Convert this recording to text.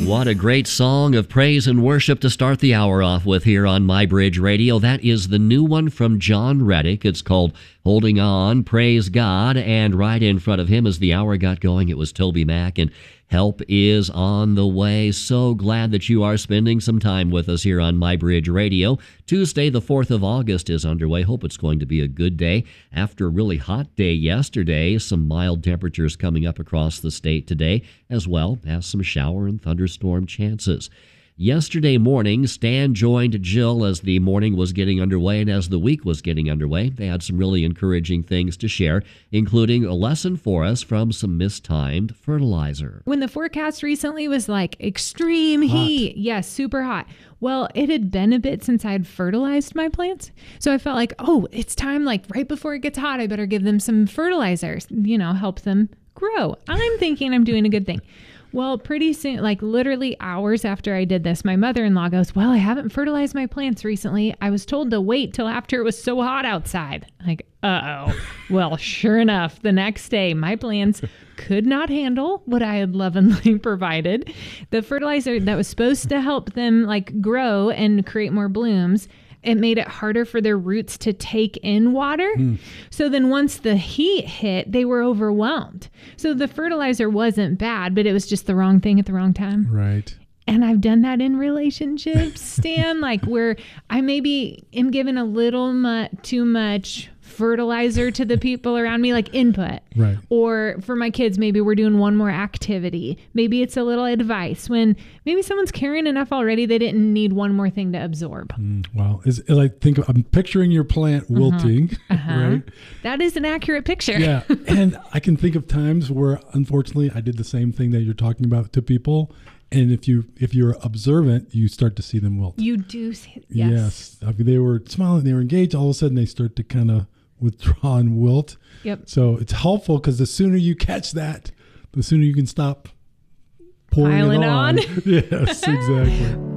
What a great song of praise and worship to start the hour off with here on My Bridge Radio. That is the new one from John Reddick. It's called Holding On, Praise God. And right in front of him as the hour got going, it was Toby Mac and Help is on the Way. So glad that you are spending some time with us here on My Bridge Radio. Tuesday, the 4th of August is underway. Hope it's going to be a good day. After a really hot day yesterday, some mild temperatures coming up across the state today, as well as some shower and thunderstorm chances. Yesterday morning, Stan joined Jill as the morning was getting underway and as the week was getting underway. They had some really encouraging things to share, including a lesson for us from some mistimed fertilizer. When the forecast recently was like extreme heat, yes, super hot. Well, it had been a bit since I had fertilized my plants. So I felt like, oh, it's time, like right before it gets hot, I better give them some fertilizers, help them grow. I'm thinking I'm doing a good thing. Well, pretty soon, like literally hours after I did this, my mother-in-law goes, well, I haven't fertilized my plants recently. I was told to wait till after it was so hot outside. Like, uh-oh. Well, sure enough, the next day, my plants could not handle what I had lovingly provided. The fertilizer that was supposed to help them like grow and create more blooms, it made it harder for their roots to take in water. So then once the heat hit, they were overwhelmed. So the fertilizer wasn't bad, but it was just the wrong thing at the wrong time. Right. And I've done that in relationships, Stan, like where I maybe am giving a little too much fertilizer to the people around me, like input. Right. Or for my kids, maybe we're doing one more activity. Maybe it's a little advice when maybe someone's caring enough already, they didn't need one more thing to absorb. Wow. I'm picturing your plant wilting, right? That is an accurate picture. Yeah. And I can think of times where, unfortunately, I did the same thing that you're talking about to people. And if you're observant, you start to see them wilt. You do see, yes. I mean, they were smiling, they were engaged. All of a sudden, they start to kind of withdraw and wilt. Yep. So it's helpful because the sooner you catch that, the sooner you can stop pouring Piling it on. Yes, exactly.